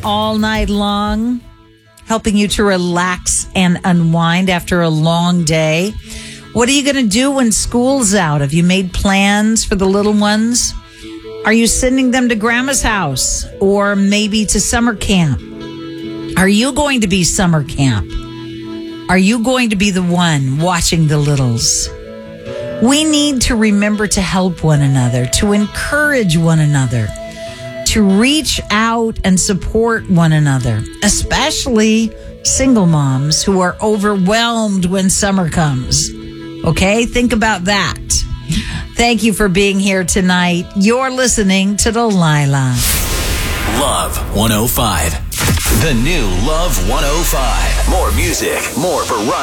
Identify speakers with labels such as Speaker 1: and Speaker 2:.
Speaker 1: all night long, helping you to relax and unwind after a long day. What are you going to do when school's out? Have you made plans for the little ones? Are you sending them to grandma's house or maybe to summer camp? Are you going to be summer camp? Are you going to be the one watching the littles? We need to remember to help one another, to encourage one another, to reach out and support one another, especially single moms who are overwhelmed when summer comes. Okay, think about that. Thank you for being here tonight. You're listening to Delilah.
Speaker 2: Love 105. The new Love 105. More music, more variety.